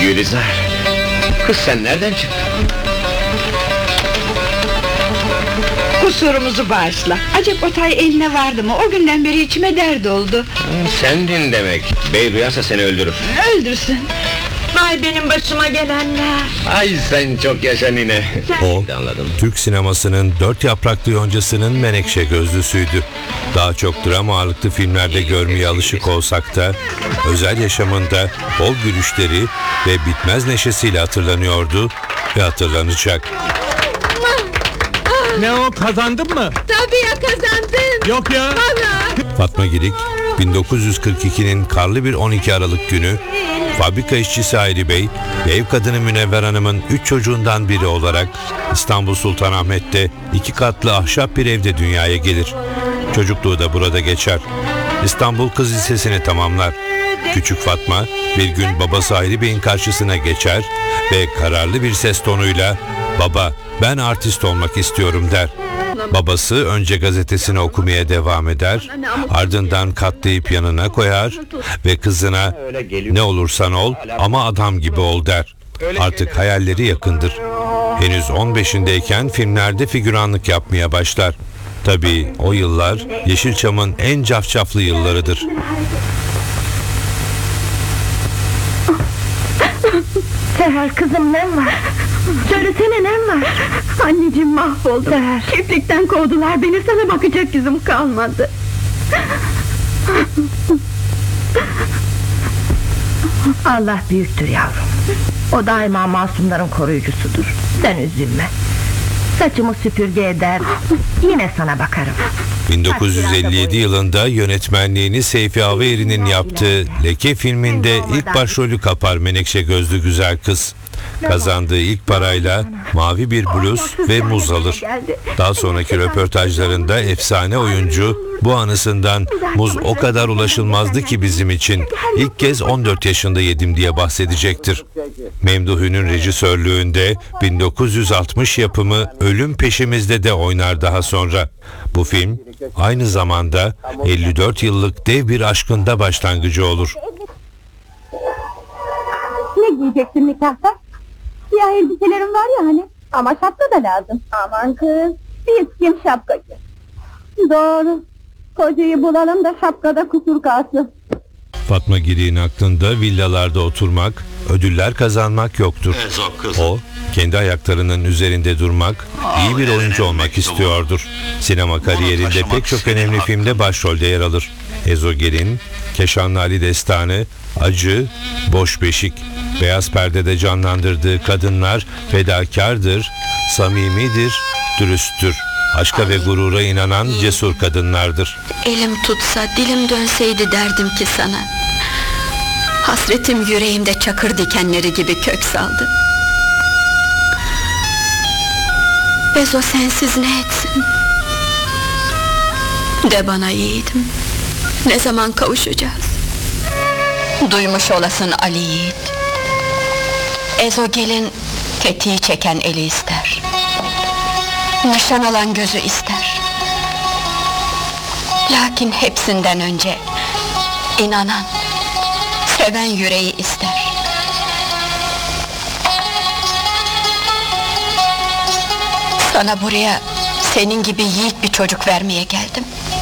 Gülizar! Kız sen nereden çıktın? Kusurumuzu bağışla. Acep Otay eline vardı mı? O günden beri içime dert oldu. Sendin demek. Bey duyarsa seni öldürür. Öldürsün. Vay benim başıma gelenler! Ay sen çok yaşa nine. O, Anladım. Türk sinemasının dört yapraklı yoncasının menekşe gözlüsüydü. Daha çok drama ağırlıklı filmlerde görmeye alışık olsak da özel yaşamında bol gülüşleri ve bitmez neşesiyle hatırlanıyordu ve hatırlanacak. Ne o, kazandın mı? Tabii ya, kazandın! Yok ya! Fatma Girik, 1942'nin karlı bir 12 Aralık günü fabrika işçisi Hayri Bey ve ev kadını Münevver Hanım'ın 3 çocuğundan biri olarak İstanbul Sultanahmet'te 2 katlı ahşap bir evde dünyaya gelir. Çocukluğu da burada geçer. İstanbul Kız Lisesi'ni tamamlar. Küçük Fatma bir gün babası Hayri Bey'in karşısına geçer ve kararlı bir ses tonuyla "Baba, ben artist olmak istiyorum" der. Babası önce gazetesini okumaya devam eder, ardından katlayıp yanına koyar ve kızına "Ne olursan ol ama adam gibi ol" der. Artık hayalleri yakındır. Henüz 15'indeyken filmlerde figüranlık yapmaya başlar. Tabii o yıllar Yeşilçam'ın en cafcaflı yıllarıdır. Seher kızım, ne var? Söylesene, ne var? Anneciğim mahvoldum. Seher. Çiftlikten kovdular beni, sana bakacak yüzüm kalmadı. Allah büyüktür yavrum. O daima masumların koruyucusudur. Sen üzülme. Saçımı süpürge eder, yine sana bakarım. 1957 yılında yönetmenliğini Seyfi Averi'nin yaptığı Leke filminde ilk başrolü kapar menekşe gözlü güzel kız. Kazandığı ilk parayla mavi bir bluz ve muz alır. Daha sonraki röportajlarında efsane oyuncu bu anısından "Muz o kadar ulaşılmazdı ki bizim için. İlk kez 14 yaşında yedim" diye bahsedecektir. Memduh Ün'ün rejisörlüğünde 1960 yapımı Ölüm Peşimizde de oynar daha sonra. Bu film aynı zamanda 54 yıllık dev bir aşkın da başlangıcı olur. Ne giyeceksin nikahta? Siyah elbiselerim var ya hani. Ama şapka da lazım. Aman kız, biz kim şapkacı? Doğru. Kocayı bulalım da şapkada kusur kalsın. Fatma Girik'in aklında villalarda oturmak, ödüller kazanmak yoktur. O, kendi ayaklarının üzerinde durmak, iyi bir oyuncu olmak istiyordur. Sinema kariyerinde pek çok önemli filmde başrolde yer alır. Ezogelin, Keşanlı Ali Destanı, Acı, Boş Beşik. Beyaz Perde'de canlandırdığı kadınlar fedakardır, samimidir, dürüsttür. Aşka ve gurura inanan cesur kadınlardır. Elim tutsa, dilim dönseydi derdim ki sana. Hasretim yüreğimde çakır dikenleri gibi kök saldı. Ezo sensiz ne etsin? De bana yiğidim, ne zaman kavuşacağız? Duymuş olasın Ali yiğit. Ezo gelin tetiği çeken eli ister. Nişan alan gözü ister. Lakin hepsinden önce inanan, seven yüreği ister. Sana buraya senin gibi yiğit bir çocuk vermeye geldim.